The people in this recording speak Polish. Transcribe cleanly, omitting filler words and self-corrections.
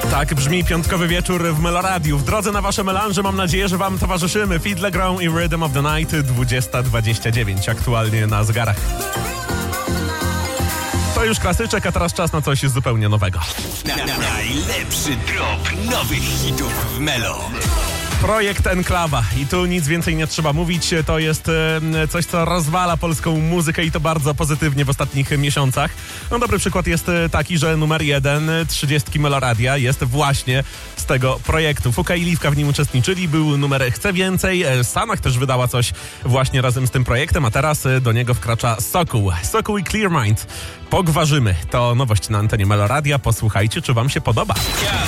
Tak brzmi piątkowy wieczór w Meloradiu. W drodze na wasze melanże mam nadzieję, że wam towarzyszymy. Fiddle Grown i Rhythm of the Night, 20:29 aktualnie na zegarach. To już klasyczek, a teraz czas na coś zupełnie nowego. Najlepszy drop nowych hitów w Melo. Projekt Enklawa i tu nic więcej nie trzeba mówić, to jest coś, co rozwala polską muzykę i to bardzo pozytywnie w ostatnich miesiącach. No dobry przykład jest taki, że numer 1 30 Meloradia jest właśnie z tego projektu. Fuka i Liwka w nim uczestniczyli, był numer Chcę Więcej, Sanach też wydała coś właśnie razem z tym projektem, a teraz do niego wkracza Sokół i Clear Mind. Pogwarzymy, to nowość na antenie Meloradia, posłuchajcie, czy wam się podoba.